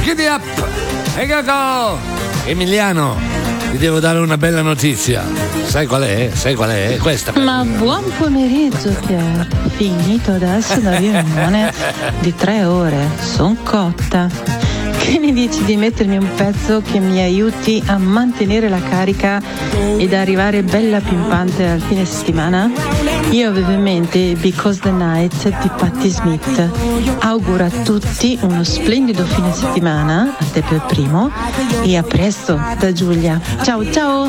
Giddy up! E go! Emiliano, ti devo dare una bella notizia. Sai qual è? È questa. Ma buon pomeriggio, Pier. Finito adesso la riunione di 3 ore. Son cotta. Che ne dici di mettermi un pezzo che mi aiuti a mantenere la carica ed arrivare bella pimpante al fine settimana? Io avevo in mente Because the Night di Patti Smith. Auguro a tutti uno splendido fine settimana, a te per primo, e a presto da Giulia. Ciao ciao!